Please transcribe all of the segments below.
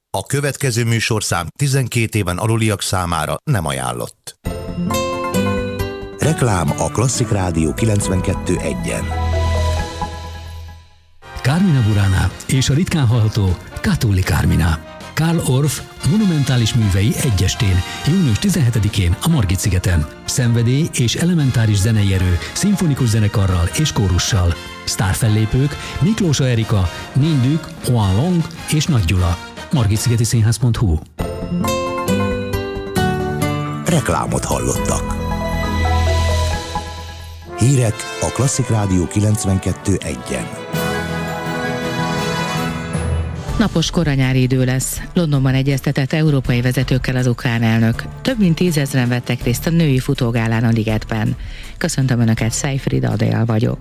A következő műsorszám 12 éven aluliak számára nem ajánlott. Reklám a Klasszik Rádió 92.1-en. Carmina Burana és a ritkán hallható Catullus Carmina. Karl Orff monumentális művei egyestén, június 17-én a Margit-szigeten. Szenvedély és elementáris zenei erő, szimfonikus zenekarral és kórussal. Sztárfellépők Miklósa Erika, Nindük, Oan Long és Nagy Gyula. margitszigetiszínház.hu. Reklámot hallottak. Hírek a Klasszik Rádió 92.1-en. Napos koranyári idő lesz. Londonban egyeztetett európai vezetőkkel az ukrán elnök. Több mint 10 000-en vettek részt a női futógálán a ligetben. Köszöntöm Önöket, Seyfried Adél vagyok.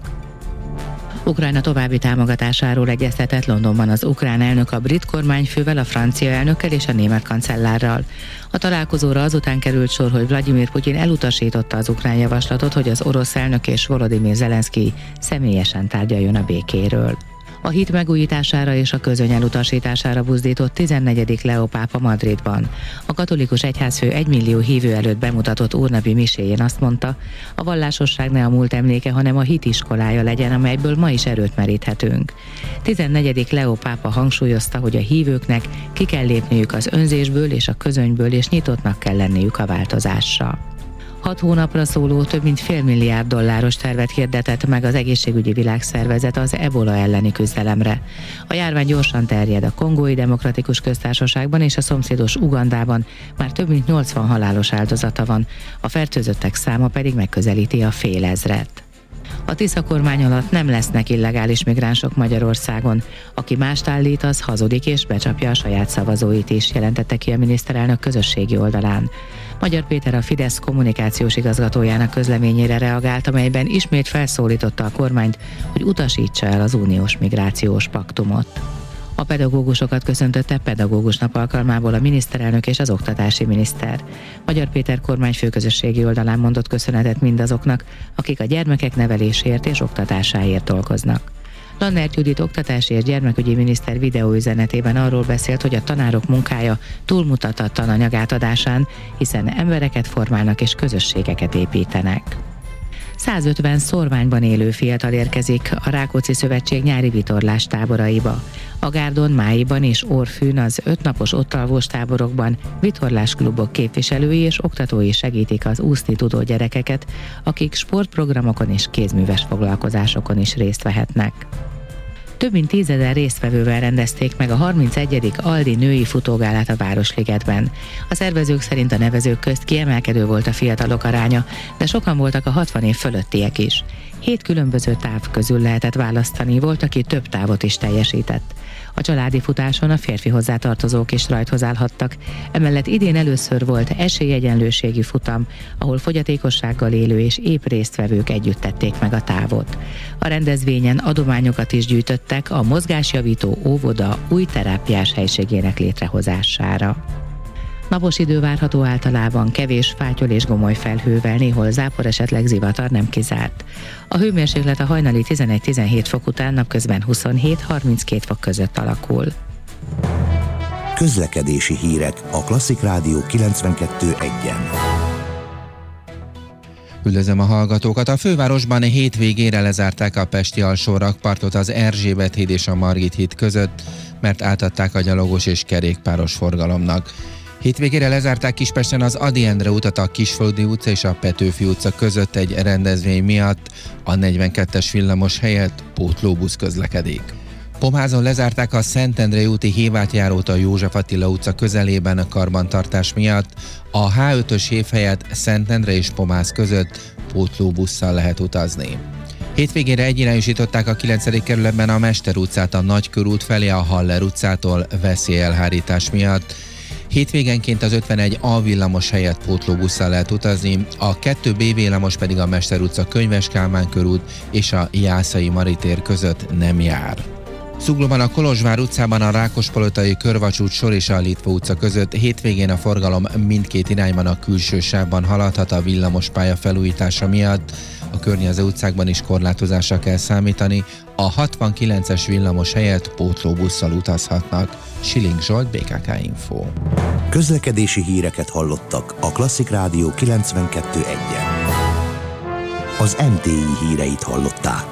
Ukrajna további támogatásáról egyeztetett Londonban az ukrán elnök a brit kormányfővel, a francia elnökkel és a német kancellárral. A találkozóra azután került sor, hogy Vladimir Putyin elutasította az ukrán javaslatot, hogy az orosz elnök és Volodymyr Zelenszky személyesen tárgyaljon a békéről. A hit megújítására és a közöny elutasítására buzdított 14. Leó pápa Madridban. A katolikus egyházfő 1 millió hívő előtt bemutatott úrnapi miséjén azt mondta, a vallásosság ne a múlt emléke, hanem a hit iskolája legyen, amelyből ma is erőt meríthetünk. 14. Leó pápa hangsúlyozta, hogy a hívőknek ki kell lépniük az önzésből és a közönyből, és nyitottnak kell lenniük a változásra. 6 hónapra szóló több mint $500 milliárd tervet hirdetett meg az Egészségügyi Világszervezet az ebola elleni küzdelemre. A járvány gyorsan terjed a Kongói Demokratikus Köztársaságban és a szomszédos Ugandában, már több mint 80 halálos áldozata van, a fertőzöttek száma pedig megközelíti a 100 000-et. A Tisza kormány alatt nem lesznek illegális migránsok Magyarországon. Aki mást állít, az hazudik és becsapja a saját szavazóit is, jelentette ki a miniszterelnök közösségi oldalán. Magyar Péter, a Fidesz kommunikációs igazgatójának közleményére reagált, amelyben ismét felszólította a kormányt, hogy utasítsa el az uniós migrációs paktumot. A pedagógusokat köszöntötte pedagógus nap alkalmából a miniszterelnök és az oktatási miniszter. Magyar Péter kormányfő közösségi oldalán mondott köszönetet mindazoknak, akik a gyermekek neveléséért és oktatásáért dolgoznak. Lannert Judit oktatási és gyermekügyi miniszter videóüzenetében arról beszélt, hogy a tanárok munkája túlmutat a tananyag átadásán, hiszen embereket formálnak és közösségeket építenek. 150 szorványban élő fiatal érkezik a Rákóczi Szövetség nyári vitorlás táboraiba. A Gárdon, Máiban és Orfűn az 5 napos ottalvós táborokban vitorlásklubok képviselői és oktatói segítik az úszni tudó gyerekeket, akik sportprogramokon és kézműves foglalkozásokon is részt vehetnek. Több mint 10 000 résztvevővel rendezték meg a 31. Aldi női futógálát a Városligetben. A szervezők szerint a nevezők közt kiemelkedő volt a fiatalok aránya, de sokan voltak a 60 év fölöttiek is. 7 különböző táv közül lehetett választani, volt, aki több távot is teljesített. A családi futáson a férfi hozzátartozók is rajthoz állhattak, emellett idén először volt esélyegyenlőségi futam, ahol fogyatékossággal élő és épp résztvevők együtt tették meg a távot. A rendezvényen adományokat is gyűjtöttek a mozgásjavító óvoda új terápiás helységének létrehozására. Napos idő várható általában, kevés fátyol és gomoly felhővel, néhol zápor, esetleg zivatar nem kizárt. A hőmérséklet a hajnali 11-17 fok után napközben 27-32 fok között alakul. Közlekedési hírek a Klasszik Rádió 92.1-en. Üdvözlöm a hallgatókat! A fővárosban hétvégére lezárták a pesti alsórakpartot az Erzsébet híd és a Margit híd között, mert átadták a gyalogos és kerékpáros forgalomnak. Hétvégére lezárták Kispesten az Ady Endre utat a Kisföldi utca és a Petőfi utca között egy rendezvény miatt, a 42-es villamos helyett pótlóbusz közlekedik. Pomházon lezárták a Szentendrei úti hévátjárót a József Attila utca közelében a karbantartás miatt, a H5-ös hév helyett Szentendre és Pomház között pótlóbusszal lehet utazni. Hétvégére egyirányosították a 9. kerületben a Mester utcát a Nagykörút felé a Haller utcától veszélyelhárítás miatt. Hétvégenként az 51A villamos helyett pótlóbusszal lehet utazni, a 2B villamos pedig a Mester utca Könyves Kálmán körút és a Jászai Maritér között nem jár. Zuglóban a Kolozsvár utcában a Rákospalotai körvasút sor és a Litva utca között hétvégén a forgalom mindkét irányban a külső sávban haladhat a villamospálya felújítása miatt. a környező utcákban is korlátozásra kell számítani, a 69-es villamos helyett pótlóbusszal utazhatnak. Schilling Zsolt, BKK Info. Közlekedési híreket hallottak a Klasszik Rádió 92.1-en. Az MTI híreit hallották.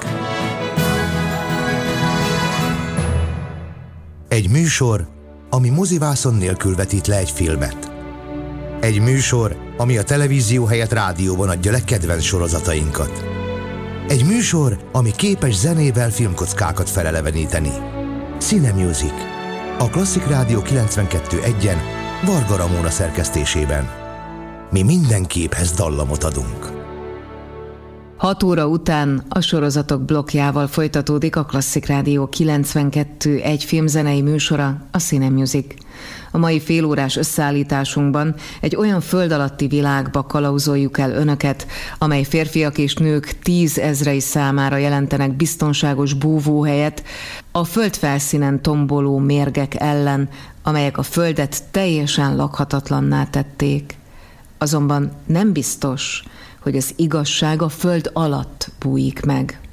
Egy műsor, ami mozivászon nélkül vetít le egy filmet. Egy műsor, ami a televízió helyett rádióban adja le kedvenc sorozatainkat. Egy műsor, ami képes zenével filmkockákat feleleveníteni. Cine Music. A Klasszik Rádió 92.1-en Varga Ramóna szerkesztésében. Mi minden képhez dallamot adunk. 6 óra után a sorozatok blokkjával folytatódik a Klasszik Rádió 92.1 filmzenei műsora, a Cine Music. A mai félórás összeállításunkban egy olyan föld alatti világba kalauzoljuk el önöket, amely férfiak és nők 10 000 számára jelentenek biztonságos búvóhelyet a földfelszínen tomboló mérgek ellen, amelyek a földet teljesen lakhatatlanná tették. Azonban nem biztos, hogy az igazság a föld alatt bújik meg.